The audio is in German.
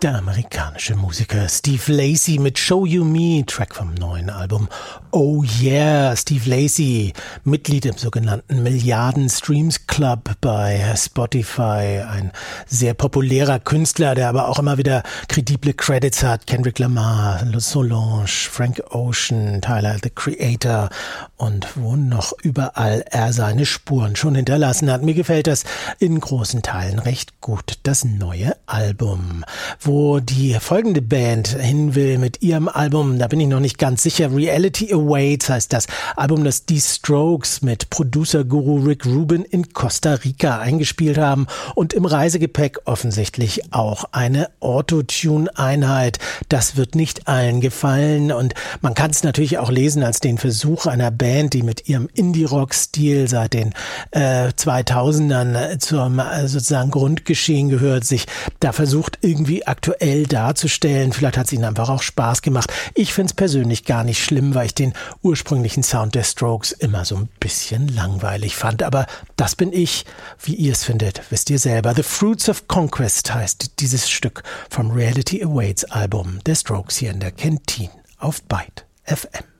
Der amerikanische Musiker Steve Lacy mit Show You Me, Track vom neuen Album Oh Yeah. Steve Lacy, Mitglied im sogenannten Milliarden Streams Club bei Spotify, ein sehr populärer Künstler, der aber auch immer wieder kredible Credits hat. Kendrick Lamar, Solange, Frank Ocean, Tyler, the Creator und wo noch überall er seine Spuren schon hinterlassen hat. Mir gefällt das in großen Teilen recht gut, das neue Album. Wo die folgende Band hin will mit ihrem Album, da bin ich noch nicht ganz sicher. Reality Awaits heißt das Album, das die Strokes mit Producer-Guru Rick Rubin in Costa Rica eingespielt haben und im Reisegepäck offensichtlich auch eine Autotune-Einheit. Das wird nicht allen gefallen und man kann es natürlich auch lesen als den Versuch einer Band, die mit ihrem Indie-Rock-Stil seit den 2000ern zum sozusagen Grundgeschehen gehört, sich da versucht irgendwie aktuell darzustellen. Vielleicht hat es ihnen einfach auch Spaß gemacht. Ich finde es persönlich gar nicht schlimm, weil ich den ursprünglichen Sound der Strokes immer so ein bisschen langweilig fand. Aber das bin ich. Wie ihr es findet, wisst ihr selber. The Fruits of Conquest heißt dieses Stück vom Reality Awaits Album der Strokes hier in der Kentine auf Byte FM.